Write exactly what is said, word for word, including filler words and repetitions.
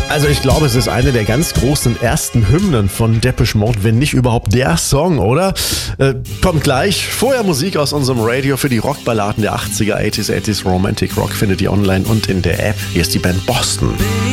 Also ich glaube, es ist eine der ganz großen ersten Hymnen von Depeche Mode, wenn nicht überhaupt der Song, oder? Äh, kommt gleich. Vorher Musik aus unserem Radio für die Rockballaden der achtziger, achtziger, achtziger Romantic Rock findet ihr online und in der App. Hier ist die Band Boston.